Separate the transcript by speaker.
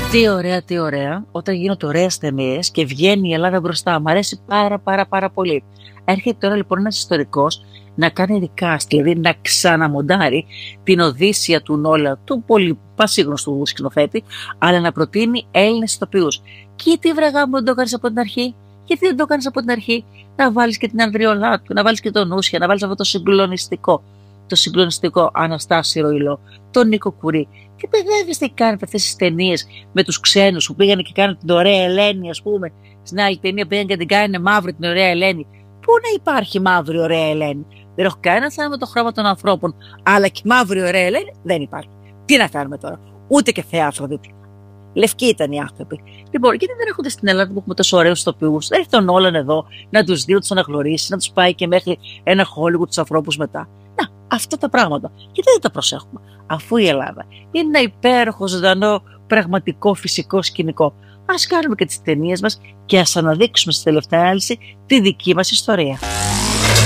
Speaker 1: Τι ωραία, όταν γίνονται ωραίες ταινίες και βγαίνει η Ελλάδα μπροστά. Μ' αρέσει πάρα πολύ. Έρχεται τώρα λοιπόν ένας ιστορικός να κάνει recast, δηλαδή να ξαναμοντάρει την Οδύσσεια του Νόλαν, του πολύ πασίγνωστου σκηνοθέτη, αλλά να προτείνει Έλληνες ηθοποιούς. Και τι βραγά μου δεν το κάνεις από την αρχή, γιατί δεν το κάνεις από την αρχή, να βάλεις και την Ανδριολάτου, να βάλεις και τον Νούσια, να βάλεις αυτό το συγκλονιστικό Αναστάση Ροϊλό, τον Νίκο Κουρί. Και παιδεύεστε τι κάνετε αυτές τις ταινίες με τους ξένους που πήγανε και κάνουν την ωραία Ελένη, ας πούμε. Στην άλλη ταινία πήγαν και την κάνουν μαύρη την ωραία Ελένη. Πού να υπάρχει μαύρη ωραία Ελένη? Δεν έχω κανένα θέμα με το χρώμα των ανθρώπων, αλλά και μαύρη ωραία Ελένη δεν υπάρχει. Τι να κάνουμε τώρα? Ούτε και Θεά Αφροδίτη. Λευκοί ήταν οι άνθρωποι. Λοιπόν, γιατί δεν έρχονται στην Ελλάδα που έχουμε τόσο ωραίους ηθοποιούς? Δεν έχει τον Όλαν εδώ να τους δει, να τους αναγνωρίσει, να τους πάει και μέχρι ένα Χόλιγουντ τους ανθρώπους μετά. Να, αυτά τα πράγματα. Γιατί δεν τα προσέχουμε? Αφού η Ελλάδα είναι ένα υπέροχο, ζωντανό, πραγματικό, φυσικό σκηνικό. Ας κάνουμε και τις ταινίες μας και ας αναδείξουμε στη τελευταία ανάλυση τη δική μας ιστορία.